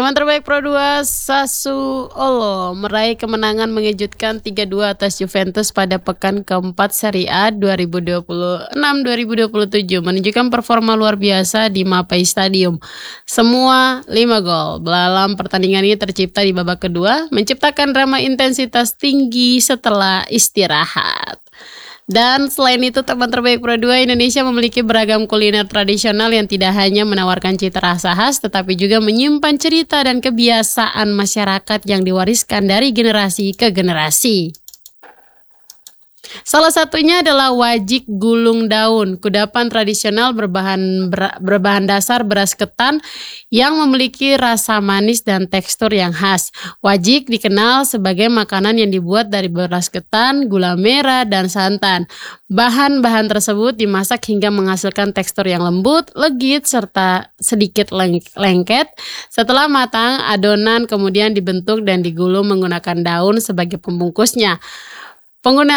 Teman terbaik Pro 2 Sassuolo meraih kemenangan mengejutkan 3-2 atas Juventus pada pekan keempat Serie A 2026-2027, menunjukkan performa luar biasa di Mapei Stadium. Semua 5 gol dalam pertandingan ini tercipta di babak kedua, menciptakan drama intensitas tinggi setelah istirahat. Dan selain itu, teman terbaik Pro 2 Indonesia memiliki beragam kuliner tradisional yang tidak hanya menawarkan cita rasa khas, tetapi juga menyimpan cerita dan kebiasaan masyarakat yang diwariskan dari generasi ke generasi. Salah satunya adalah wajik gulung daun, kudapan tradisional berbahan dasar beras ketan yang memiliki rasa manis dan tekstur yang khas. Wajik dikenal sebagai makanan yang dibuat dari beras ketan, gula merah, dan santan. Bahan-bahan tersebut dimasak hingga menghasilkan tekstur yang lembut, legit, serta sedikit lengket. Setelah matang, adonan kemudian dibentuk dan digulung menggunakan daun sebagai pembungkusnya. Penggunaan